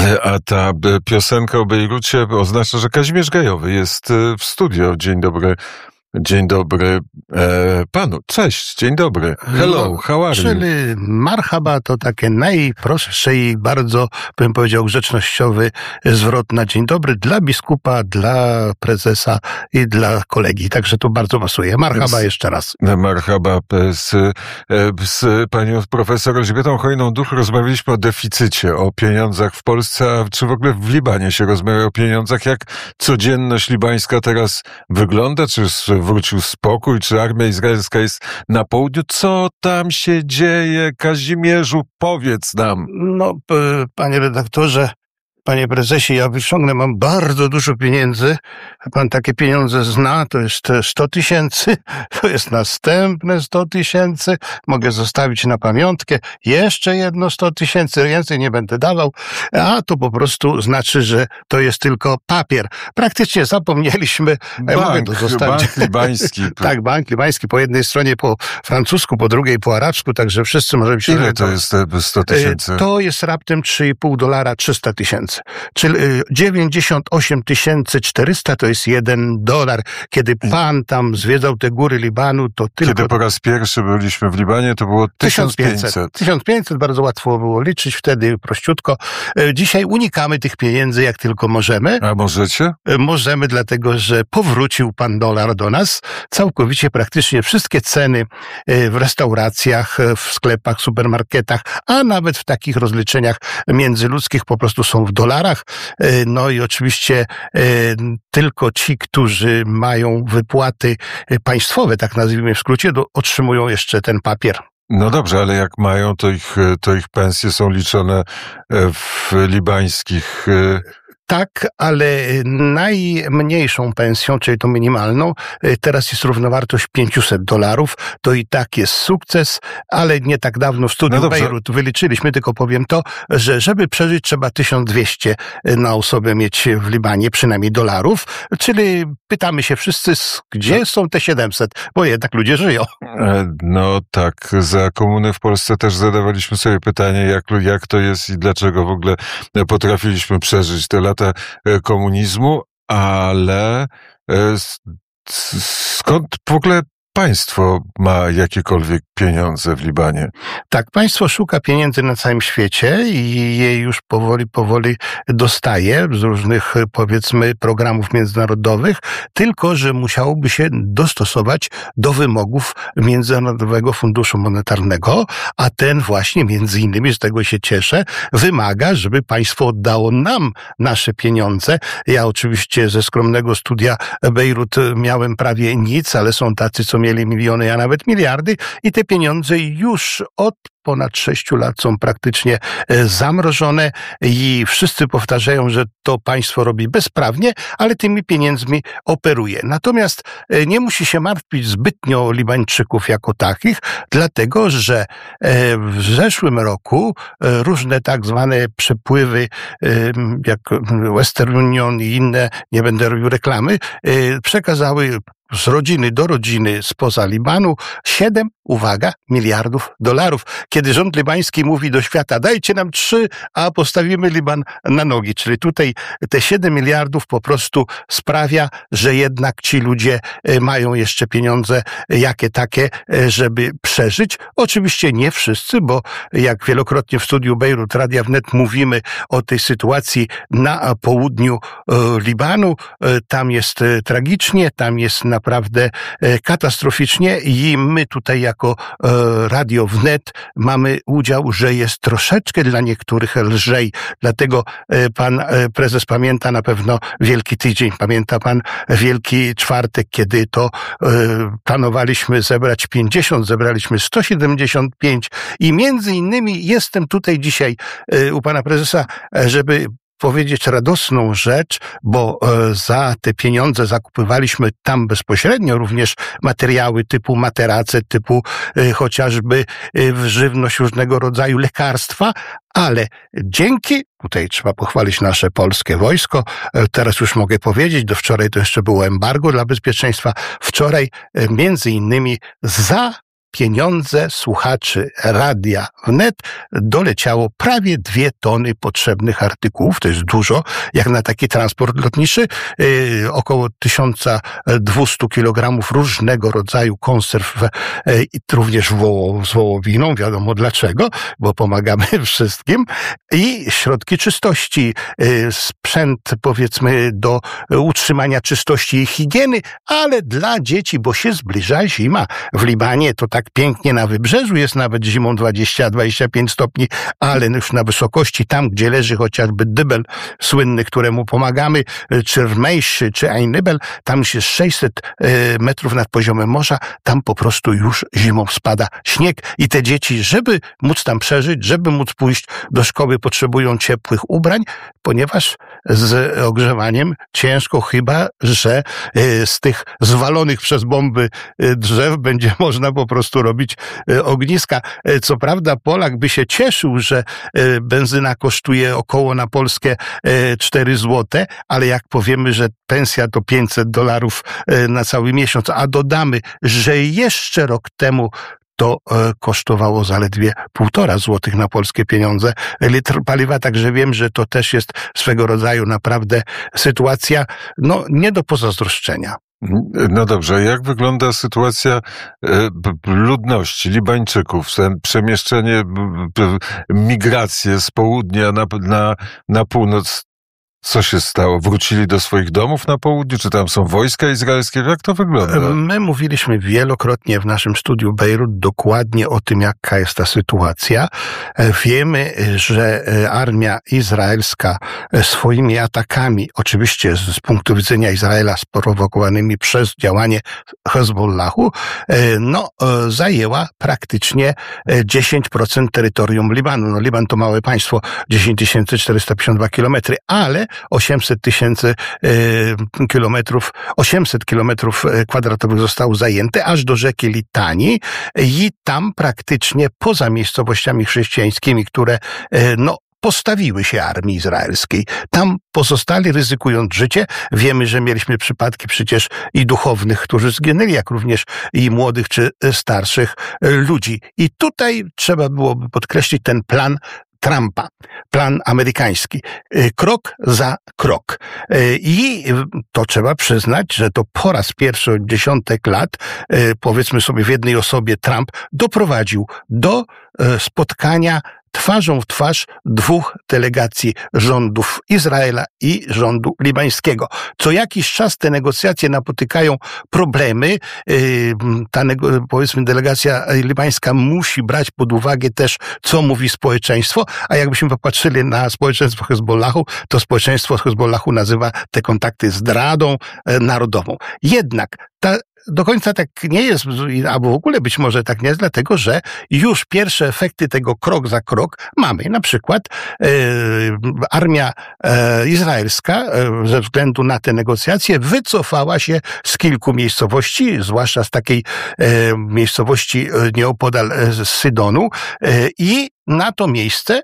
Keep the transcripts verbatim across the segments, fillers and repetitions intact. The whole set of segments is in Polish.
A ta piosenka o Bejrucie oznacza, że Kazimierz Gajowy jest w studio. Dzień dobry. Dzień dobry e, panu. Cześć, dzień dobry. Hello, how are you? Czyli marhaba to takie najprostsze i bardzo, bym powiedział, grzecznościowy zwrot na dzień dobry dla biskupa, dla prezesa i dla kolegi. Także to bardzo pasuje. Marhaba jeszcze raz. Marhaba z, z panią profesor Elżbietą Chojną-Duch rozmawialiśmy o deficycie, o pieniądzach w Polsce, a czy w ogóle w Libanie się rozmawia o pieniądzach? Jak codzienność libańska teraz wygląda? Czy wrócił spokój? Czy armia izraelska jest na południu? Co tam się dzieje? Kazimierzu, powiedz nam. No, panie redaktorze, panie prezesie, ja wyciągnę, mam bardzo dużo pieniędzy. Pan takie pieniądze zna, to jest sto tysięcy, to jest następne sto tysięcy, mogę zostawić na pamiątkę, jeszcze jedno sto tysięcy, więcej nie będę dawał, a to po prostu znaczy, że to jest tylko papier. Praktycznie zapomnieliśmy, bank, ja mogę to zostawić. Bank libański. Tak, bank libański, po jednej stronie po francusku, po drugiej po arabsku, także wszyscy możemy się... Ile to jest sto tysięcy? To jest raptem trzy i pół dolara, trzysta tysięcy. Czyli dziewięćdziesiąt osiem tysięcy czterysta to jest jeden dolar. Kiedy pan tam zwiedzał te góry Libanu, to tylko... Kiedy po raz pierwszy byliśmy w Libanie, to było tysiąc pięćset. tysiąc pięćset, bardzo łatwo było liczyć wtedy, prościutko. Dzisiaj unikamy tych pieniędzy jak tylko możemy. A możecie? Możemy, dlatego że powrócił pan dolar do nas. Całkowicie praktycznie wszystkie ceny w restauracjach, w sklepach, supermarketach, a nawet w takich rozliczeniach międzyludzkich po prostu są w dolarach. No i oczywiście tylko ci, którzy mają wypłaty państwowe, tak nazwijmy w skrócie, otrzymują jeszcze ten papier. No dobrze, ale jak mają, to ich, to ich pensje są liczone w libańskich... Tak, ale najmniejszą pensją, czyli tą minimalną, teraz jest równowartość pięćset dolarów. To i tak jest sukces, ale nie tak dawno w studiu no Bejrut wyliczyliśmy, tylko powiem to, że żeby przeżyć trzeba tysiąc dwieście na osobę mieć w Libanie, przynajmniej dolarów, czyli pytamy się wszyscy, gdzie są te siedemset, bo jednak ludzie żyją. No tak, za komuny w Polsce też zadawaliśmy sobie pytanie, jak, jak to jest i dlaczego w ogóle potrafiliśmy przeżyć te lata komunizmu, ale skąd w ogóle państwo ma jakiekolwiek pieniądze w Libanie? Tak, państwo szuka pieniędzy na całym świecie i je już powoli, powoli dostaje z różnych, powiedzmy, programów międzynarodowych, tylko że musiałoby się dostosować do wymogów Międzynarodowego Funduszu Monetarnego, a ten właśnie, między innymi, z tego się cieszę, wymaga, żeby państwo oddało nam nasze pieniądze. Ja oczywiście ze skromnego studia Bejrut miałem prawie nic, ale są tacy, co mieli miliony, a nawet miliardy i te pieniądze już od ponad sześciu lat są praktycznie zamrożone i wszyscy powtarzają, że to państwo robi bezprawnie, ale tymi pieniędzmi operuje. Natomiast nie musi się martwić zbytnio Libańczyków jako takich, dlatego że w zeszłym roku różne tak zwane przepływy, jak Western Union i inne, nie będę robił reklamy, przekazały z rodziny do rodziny spoza Libanu siedem, uwaga, miliardów dolarów. Kiedy rząd libański mówi do świata, dajcie nam trzy, a postawimy Liban na nogi. Czyli tutaj te siedem miliardów po prostu sprawia, że jednak ci ludzie mają jeszcze pieniądze jakie takie, żeby przeżyć. Oczywiście nie wszyscy, bo jak wielokrotnie w studiu Bejrut Radia Wnet mówimy o tej sytuacji na południu Libanu, tam jest tragicznie, tam jest naprawdę katastroficznie i my tutaj jako Radio Wnet mamy udział, że jest troszeczkę dla niektórych lżej. Dlatego pan prezes pamięta na pewno Wielki Tydzień, pamięta pan Wielki Czwartek, kiedy to planowaliśmy zebrać pięćdziesiąt, zebraliśmy sto siedemdziesiąt pięć i między innymi jestem tutaj dzisiaj u pana prezesa, żeby powiedzieć radosną rzecz, bo za te pieniądze zakupywaliśmy tam bezpośrednio również materiały typu materace, typu chociażby żywność różnego rodzaju, lekarstwa, ale dzięki, tutaj trzeba pochwalić nasze polskie wojsko, teraz już mogę powiedzieć, do wczoraj to jeszcze było embargo dla bezpieczeństwa, wczoraj między innymi za pieniądze słuchaczy Radia Wnet doleciało prawie dwie tony potrzebnych artykułów. To jest dużo, jak na taki transport lotniczy. Yy, około tysiąc dwieście kilogramów różnego rodzaju konserw, yy, również woło, z wołowiną. Wiadomo dlaczego, bo pomagamy wszystkim. I środki czystości, yy, sprzęt, powiedzmy, do utrzymania czystości i higieny, ale dla dzieci, bo się zbliża zima. W Libanie to tak pięknie na wybrzeżu jest nawet zimą dwadzieścia do dwudziestu pięciu stopni, ale już na wysokości, tam gdzie leży chociażby Dybel słynny, któremu pomagamy, czy Rmejsz, czy Ein Nibel, tam już jest sześćset metrów nad poziomem morza, tam po prostu już zimą spada śnieg i te dzieci, żeby móc tam przeżyć, żeby móc pójść do szkoły, potrzebują ciepłych ubrań, ponieważ z ogrzewaniem ciężko, chyba że z tych zwalonych przez bomby drzew będzie można po prostu robić ogniska. Co prawda Polak by się cieszył, że benzyna kosztuje około na Polskę cztery złote, ale jak powiemy, że pensja to pięćset dolarów na cały miesiąc, a dodamy, że jeszcze rok temu to kosztowało zaledwie półtora złotych na polskie pieniądze litr paliwa, także wiem, że to też jest swego rodzaju naprawdę sytuacja, no, nie do pozazdroszczenia. No dobrze, jak wygląda sytuacja ludności, Libańczyków, przemieszczenie, migracje z południa na, na, na północ? Co się stało? Wrócili do swoich domów na południu? Czy tam są wojska izraelskie? Jak to wygląda? My mówiliśmy wielokrotnie w naszym studiu Bejrut dokładnie o tym, jaka jest ta sytuacja. Wiemy, że armia izraelska swoimi atakami, oczywiście z punktu widzenia Izraela sprowokowanymi przez działanie Hezbollahu, no, zajęła praktycznie dziesięć procent terytorium Libanu. No, Liban to małe państwo, dziesięć tysięcy czterysta pięćdziesiąt dwa kilometry, ale osiemset tysięcy kilometrów, osiemset kilometrów kwadratowych zostało zajęte aż do rzeki Litani i tam praktycznie poza miejscowościami chrześcijańskimi, które no postawiły się armii izraelskiej. Tam pozostali, ryzykując życie. Wiemy, że mieliśmy przypadki przecież i duchownych, którzy zginęli, jak również i młodych czy starszych ludzi. I tutaj trzeba byłoby podkreślić ten plan Trumpa, plan amerykański, krok za krok. I to trzeba przyznać, że to po raz pierwszy od dziesiątek lat, powiedzmy sobie w jednej osobie, Trump doprowadził do spotkania twarzą w twarz dwóch delegacji rządów Izraela i rządu libańskiego. Co jakiś czas te negocjacje napotykają problemy. Ta, powiedzmy, delegacja libańska musi brać pod uwagę też, co mówi społeczeństwo, a jakbyśmy popatrzyli na społeczeństwo Hezbollahu, to społeczeństwo Hezbollahu nazywa te kontakty zdradą narodową. Jednak ta do końca tak nie jest, albo w ogóle być może tak nie jest, dlatego że już pierwsze efekty tego krok za krok mamy. Na przykład e, armia e, izraelska e, ze względu na te negocjacje wycofała się z kilku miejscowości, zwłaszcza z takiej e, miejscowości nieopodal e, Sydonu e, i na to miejsce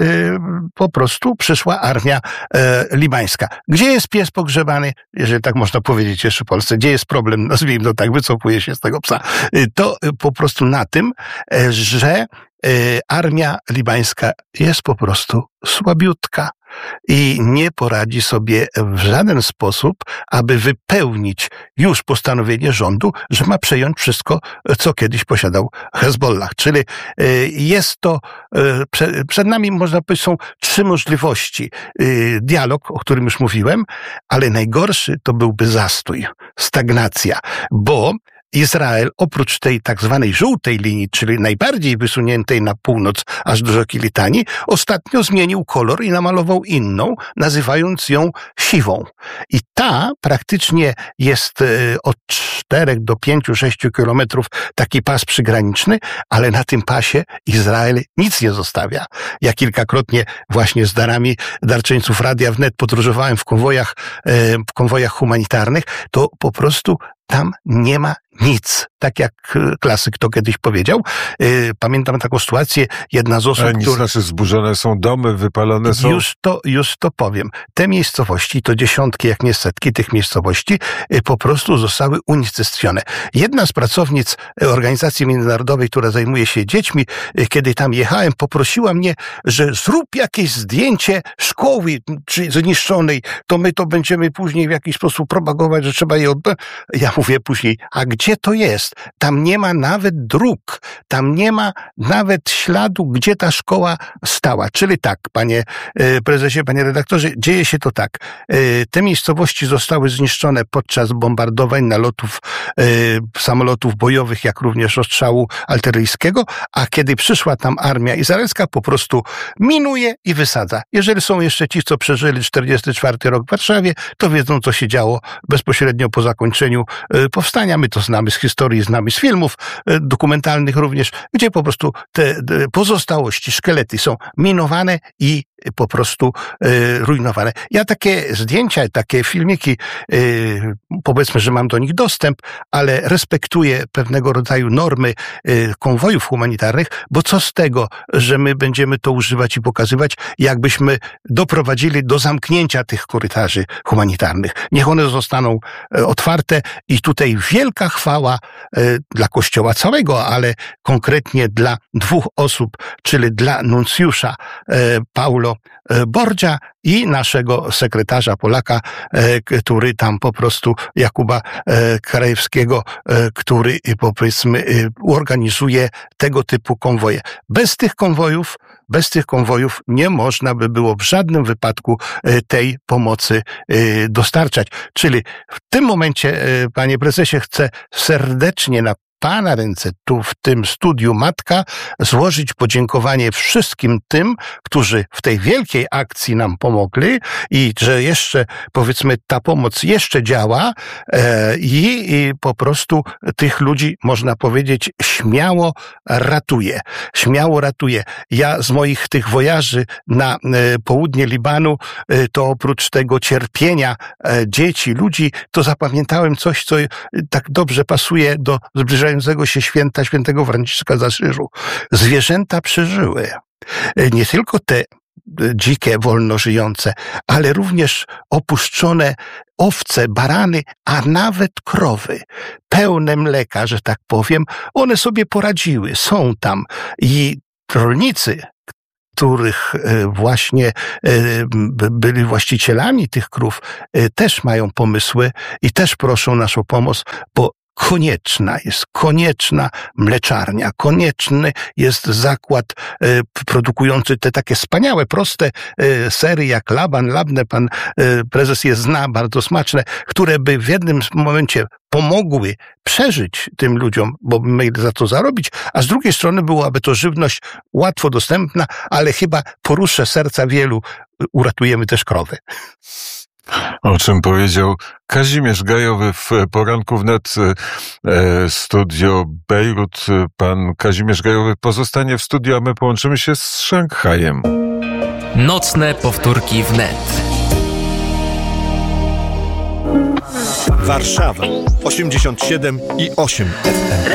po prostu przyszła armia e, libańska. Gdzie jest pies pogrzebany? Jeżeli tak można powiedzieć jeszcze w Polsce, gdzie jest problem, nazwijmy to tak, wycofuje się z tego psa. To po prostu na tym, że e, armia libańska jest po prostu słabiutka i nie poradzi sobie w żaden sposób, aby wypełnić już postanowienie rządu, że ma przejąć wszystko, co kiedyś posiadał Hezbollah. Czyli jest to, przed nami, można powiedzieć, są trzy możliwości. Dialog, o którym już mówiłem, ale najgorszy to byłby zastój, stagnacja, bo Izrael oprócz tej tak zwanej żółtej linii, czyli najbardziej wysuniętej na północ aż do rzeki Litani, ostatnio zmienił kolor i namalował inną, nazywając ją siwą. I ta praktycznie jest od czterech do pięciu, sześciu kilometrów taki pas przygraniczny, ale na tym pasie Izrael nic nie zostawia. Ja kilkakrotnie właśnie z darami darczyńców Radia Wnet podróżowałem w konwojach, w konwojach humanitarnych, to po prostu tam nie ma nic. Tak jak klasyk to kiedyś powiedział. Pamiętam taką sytuację, jedna z osób, Ale nic, która... znaczy zburzone są domy, wypalone są... Już to, już to powiem. Te miejscowości, to dziesiątki, jak nie setki tych miejscowości, po prostu zostały unicestwione. Jedna z pracownic organizacji międzynarodowej, która zajmuje się dziećmi, kiedy tam jechałem, poprosiła mnie, że zrób jakieś zdjęcie szkoły czy zniszczonej, to my to będziemy później w jakiś sposób propagować, że trzeba je oddać. Ja mówię później, a gdzie to jest? Tam nie ma nawet dróg, tam nie ma nawet śladu, gdzie ta szkoła stała. Czyli tak, panie prezesie, panie redaktorze, dzieje się to tak. Te miejscowości zostały zniszczone podczas bombardowań, nalotów samolotów bojowych, jak również ostrzału artyleryjskiego, a kiedy przyszła tam armia izraelska, po prostu minuje i wysadza. Jeżeli są jeszcze ci, co przeżyli czterdziesty czwarty rok w Warszawie, to wiedzą, co się działo bezpośrednio po zakończeniu powstania. My to znamy z historii, znamy z filmów dokumentalnych również, gdzie po prostu te pozostałości, szkielety są minowane i po prostu e, rujnowane. Ja takie zdjęcia, takie filmiki, e, powiedzmy, że mam do nich dostęp, ale respektuję pewnego rodzaju normy e, konwojów humanitarnych, bo co z tego, że my będziemy to używać i pokazywać, jakbyśmy doprowadzili do zamknięcia tych korytarzy humanitarnych. Niech one zostaną e, otwarte i tutaj wielka chwała e, dla Kościoła całego, ale konkretnie dla dwóch osób, czyli dla nuncjusza e, Paulo Bordzia i naszego sekretarza Polaka, który tam po prostu, Jakuba Krajewskiego, który powiedzmy organizuje tego typu konwoje. Bez tych konwojów, bez tych konwojów nie można by było w żadnym wypadku tej pomocy dostarczać. Czyli w tym momencie, panie prezesie, chcę serdecznie na Pana ręce tu w tym studiu Matka złożyć podziękowanie wszystkim tym, którzy w tej wielkiej akcji nam pomogli i że jeszcze, powiedzmy, ta pomoc jeszcze działa e, i, i po prostu tych ludzi, można powiedzieć, śmiało ratuje. Śmiało ratuje. Ja z moich tych wojaży na e, południe Libanu, e, to oprócz tego cierpienia e, dzieci, ludzi, to zapamiętałem coś, co e, tak dobrze pasuje do zbliżającego się święta świętego Franciszka z Asyżu. Zwierzęta przeżyły. Nie tylko te dzikie, wolno żyjące, ale również opuszczone owce, barany, a nawet krowy. Pełne mleka, że tak powiem, one sobie poradziły, są tam i rolnicy, których właśnie byli właścicielami tych krów, też mają pomysły i też proszą naszą pomoc, bo konieczna jest, konieczna mleczarnia, konieczny jest zakład e, produkujący te takie wspaniałe, proste e, sery jak Laban, Labne, pan e, prezes je zna, bardzo smaczne, które by w jednym momencie pomogły przeżyć tym ludziom, bo by mieli za to zarobić, a z drugiej strony byłaby to żywność łatwo dostępna, ale chyba poruszę serca wielu, uratujemy też krowy. O czym powiedział Kazimierz Gajowy w Poranku Wnet, studio Bejrut. Pan Kazimierz Gajowy pozostanie w studiu, a my połączymy się z Szanghajem. Nocne powtórki wnet. Warszawa osiemdziesiąt siedem i osiem F M.